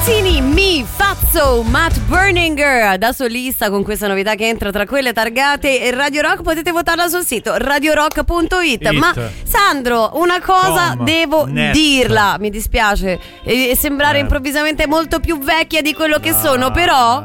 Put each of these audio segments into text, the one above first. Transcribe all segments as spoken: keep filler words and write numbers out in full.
Mazzini, Mi Fazzo, Matt Berninger da solista con questa novità che entra tra quelle targate e Radio Rock. Potete votarla sul sito radio rock punto it. It. Ma Sandro, una cosa Com. devo Net. dirla, mi dispiace e, e sembrare Eh. improvvisamente molto più vecchia di quello che sono, però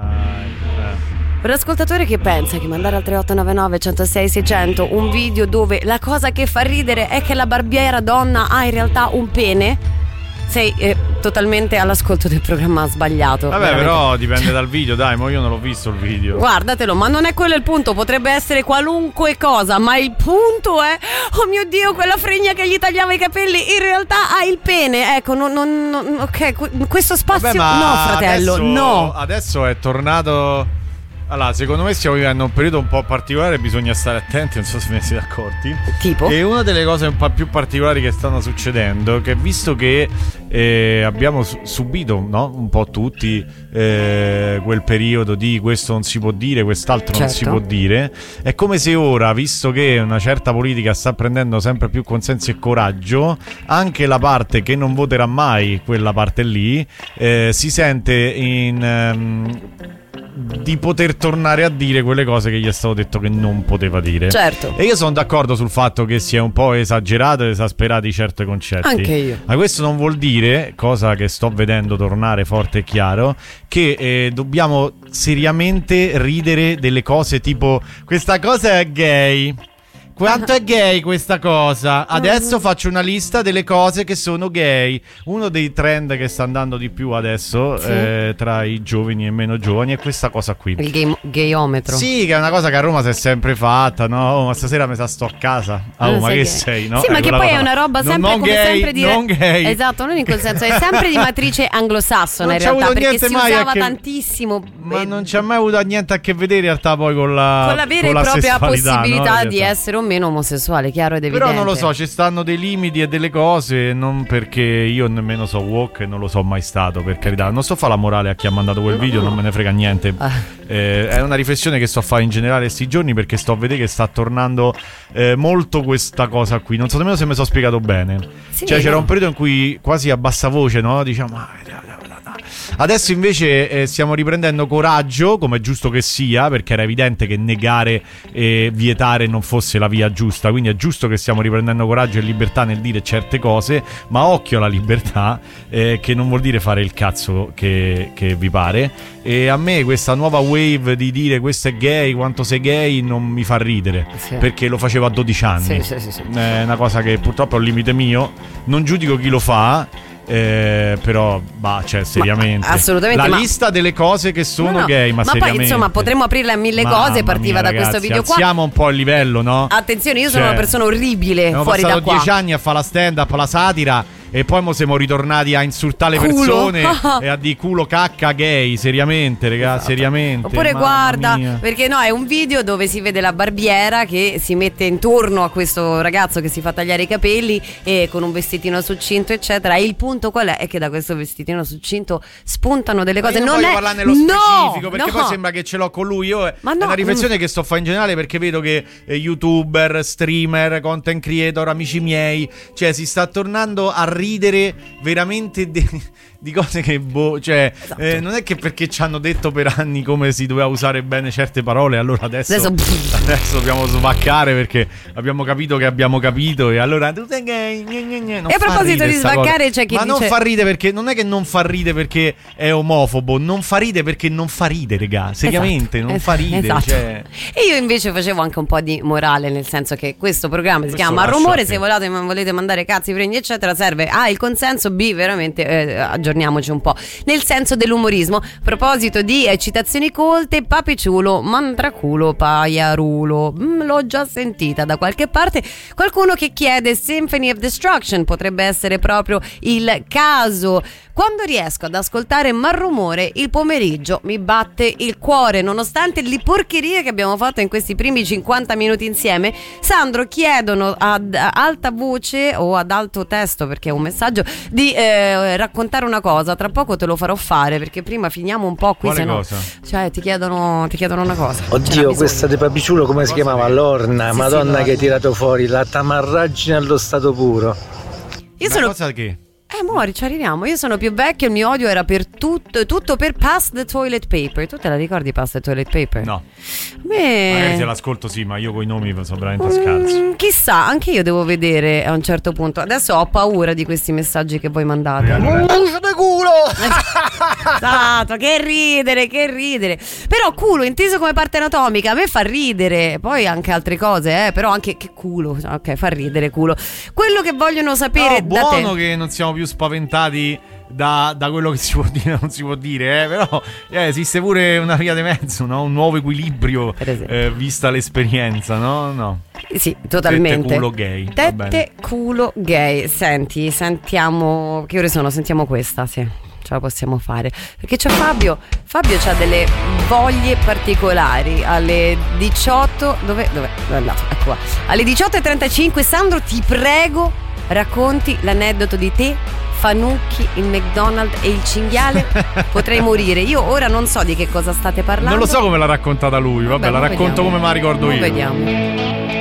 per l'ascoltatore che pensa che mandare al tre otto nove nove, uno zero sei, seicento un video dove la cosa che fa ridere è che la barbiera donna ha in realtà un pene, sei eh, totalmente all'ascolto del programma sbagliato. Vabbè, veramente. però dipende dal video, dai, ma io non l'ho visto il video. Guardatelo, ma non è quello il punto, potrebbe essere qualunque cosa, ma il punto è, oh mio Dio, quella fregna che gli tagliava i capelli in realtà ha il pene. Ecco, non, non, non- ok, questo spazio Vabbè, ma no, fratello, adesso, no. Adesso è tornato. Allora, secondo me stiamo vivendo un periodo un po' particolare, bisogna stare attenti, non so se ve ne siete accorti. Tipo? E una delle cose un po' più particolari che stanno succedendo, che visto che eh, abbiamo su- subito, no? Un po' tutti eh, quel periodo di questo non si può dire, quest'altro non si Certo. può dire, è come se ora, visto che una certa politica sta prendendo sempre più consenso e coraggio, anche la parte che non voterà mai quella parte lì eh, si sente in... ehm, di poter tornare a dire quelle cose che gli è stato detto che non poteva dire. Certo. E io sono d'accordo sul fatto che si è un po' esagerato ed esasperati certi concetti. Anche io. Ma questo non vuol dire, cosa che sto vedendo tornare forte e chiaro, che eh, dobbiamo seriamente ridere delle cose tipo questa cosa è gay. Quanto è gay questa cosa? Adesso faccio una lista delle cose che sono gay. Uno dei trend che sta andando di più adesso Sì. eh, tra i giovani e meno giovani è questa cosa qui. Il gay- gayometro. Sì, che è una cosa che a Roma si è sempre fatta, no? Oh, ma stasera mi sa sto a casa. Ah, oh, Ah, ma sai che che- sei, no? Sì, ma Eh, che quella poi cosa è una là. roba Non- sempre non come gay, sempre di non gay. Esatto, non in quel senso, è sempre di matrice anglosassone Non in c'ha realtà, avuto perché niente si mai a usava che- tantissimo Ma eh, non c'ha mai avuto niente a che vedere in realtà poi con la con la vera con e la propria sessualità, possibilità no? di essere o meno omosessuale, chiaro ed evidente. Però non lo so, ci stanno dei limiti e delle cose, non perché io nemmeno so woke e non lo so mai stato, per carità. Non sto a fare la morale a chi ha mandato quel video, non me ne frega niente. Ah. Eh, è una riflessione che sto a fare in generale questi giorni, perché sto a vedere che sta tornando eh, molto questa cosa qui. Non so nemmeno se mi sono spiegato bene. Sì, Cioè c'era no. un periodo in cui quasi a bassa voce, no? Diciamo "Ah, adesso invece eh, stiamo riprendendo coraggio, come è giusto che sia, perché era evidente che negare e vietare non fosse la via giusta. Quindi è giusto che stiamo riprendendo coraggio e libertà nel dire certe cose, ma occhio alla libertà, eh, che non vuol dire fare il cazzo che, che vi pare. E a me questa nuova wave di dire questo è gay, quanto sei gay, non mi fa ridere, Sì. perché lo facevo a dodici anni. Sì, sì, sì, sì. È una cosa che purtroppo è un limite mio. Non giudico chi lo fa, eh, però bah, cioè seriamente Ma, assolutamente, la ma- lista delle cose che sono No, no. gay, ma, Ma poi, seriamente, insomma, potremmo aprirla a mille Mamma cose, partiva mia, da questo ragazzi, video qua. alziamo un po' il livello, no? Attenzione, io sono Cioè, una persona orribile abbiamo fuori da passato qua. dieci anni a fare la stand up, la satira, e poi mo siamo ritornati a insultare le Culo. persone e a di culo cacca gay, seriamente, raga, Esatto. seriamente. Oppure mamma guarda, mia. perché no, è un video dove si vede la barbiera che si mette intorno a questo ragazzo che si fa tagliare i capelli e con un vestitino succinto eccetera, e il punto qual è? È che da questo vestitino succinto spuntano delle Ma cose. io non non voglio è parlare nello no, specifico, perché no. poi sembra che ce l'ho con lui. Io è Ma no, una riflessione mm. che sto a fare in generale, perché vedo che eh, youtuber, streamer, content creator, amici miei, cioè si sta tornando a ridere veramente de- di cose che boh, cioè Esatto. eh, non è che perché ci hanno detto per anni come si doveva usare bene certe parole, allora adesso Adesso- adesso dobbiamo svaccare perché abbiamo capito che abbiamo capito, e allora tu sei gay, gne, gne, gne. Non E a fa proposito ridere di sta svaccare, cosa. c'è chi ma dice- non fa ridere, perché non è che non fa ridere perché è omofobo, non fa ridere perché non fa ridere, raga, seriamente Esatto, non es- fa ridere, esatto. cioè. E io invece facevo anche un po' di morale, nel senso che questo programma si Questo chiama lascio Rumore, a te. se volete, volete mandare cazzi, prendi eccetera, serve A il consenso, B veramente eh, aggiorniamoci un po' nel senso dell'umorismo. A proposito di eh, citazioni colte, papiciulo, mandraculo, paiarulo, mm, l'ho già sentita da qualche parte. Qualcuno che chiede Symphony of Destruction, potrebbe essere proprio il caso. Quando riesco ad ascoltare Malrumore il pomeriggio mi batte il cuore, nonostante le porcherie che abbiamo fatto in questi primi cinquanta minuti insieme. Sandro, chiedono ad alta voce o ad alto testo, perché è un messaggio, di eh, raccontare una cosa. Tra poco te lo farò fare, perché prima finiamo un po' qui. Quale se no- cosa? Cioè ti chiedono, ti chiedono una cosa. Ce n'ha Oddio, bisogno. questa di Papiciulo come si chiamava? Lorna, Sì, madonna sì, che hai tirato fuori la tamarraggine allo stato puro. Io Una sono cosa che Eh, Mori, ci arriviamo. Io sono più vecchio, il mio odio era per tutto, tutto per Pass the Toilet Paper. Tu te la ricordi Pass the Toilet Paper? No. Beh, Magari se l'ascolto sì, ma io con i nomi sono veramente scarso. mm, chissà, anche io devo vedere a un certo punto. Adesso ho paura di questi messaggi che voi mandate. Bucio culo! Esatto, che ridere, che ridere. Però culo inteso come parte anatomica a me fa ridere. Poi anche altre cose, eh, però anche che culo. Ok, fa ridere culo. Quello che vogliono sapere No, da te. buono che non siamo più spaventati da, da quello che si può dire e non si può dire, eh? Però eh, esiste pure una via di mezzo, no? Un nuovo equilibrio, Per esempio. eh, vista l'esperienza, no? No. Sì, totalmente. Tette culo gay. va bene. Tette culo gay. Senti, sentiamo. Che ore sono? Sentiamo questa, sì. Ce la possiamo fare. Perché c'è Fabio. Fabio ha delle voglie particolari. Alle diciotto. Dove? Dove? Dove è andato? Ecco qua. Alle diciotto e trentacinque, Sandro, ti prego, racconti l'aneddoto di te, Fanucchi, il McDonald's e il cinghiale. Potrei morire. Io ora non so di che cosa state parlando. Non lo so come l'ha raccontata lui, vabbè, Vabbè, la mo racconto vediamo. come me la ricordo Mo io. Vediamo.